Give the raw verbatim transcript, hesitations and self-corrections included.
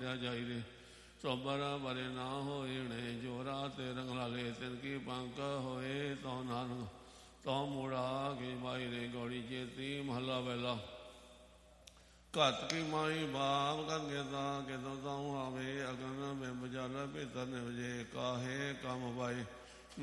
ਮੰਨਿਆ ਜਾਈਦੇ ਸੋਬਰ ਬਰੇ ਨਾ ਹੋਈਣੇ ਜੋ ਰਾਤ ਰੰਗ ਲਾਲੇ ਤਿਨ ਕੀ ਪੰਕ ਹੋਏ ਤੋ ਨਾਨਕ ਤੋ ਮੂੜਾ ਕੀ ਮਾਈ ਨੇ ਗੌੜੀ ਚੇਤੀ ਮਹੱਲਾ ਪਹਿਲਾ ਘੱਤ ਕੀ ਮਾਈ ਬਾਪ ਕੰਗੇ ਤਾਂ ਕਿਦੋਂ ਤਾਂ ਆਵੇ ਅਗਨ ਬਿੰਬ ਜਲ ਭੀਤਰ ਨਿਵਜੇ ਕਾਹੇ ਕੰਮ ਪਾਏ